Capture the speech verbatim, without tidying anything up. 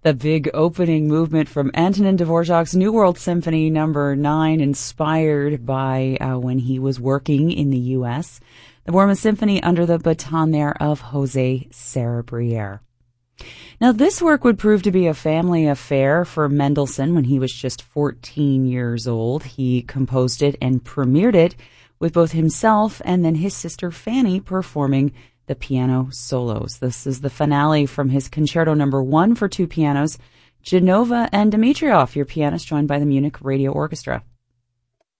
The big opening movement from Antonin Dvorak's New World Symphony number nine, inspired by uh, when he was working in the U S The Borman Symphony under the baton there of Jose Sarabriere. Now, this work would prove to be a family affair for Mendelssohn when he was just fourteen years old. He composed it and premiered it with both himself and then his sister Fanny performing the piano solos. This is the finale from his Concerto number one for two pianos. Genova and Dimitrov, your pianist, joined by the Munich Radio Orchestra.